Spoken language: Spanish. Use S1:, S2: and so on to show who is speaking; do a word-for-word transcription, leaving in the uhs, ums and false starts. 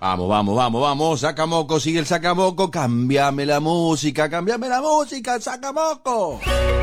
S1: Vamos, vamos, vamos, vamos, sacamoco, sigue el sacamoco, cambiame la música, cambiame la música, sacamoco.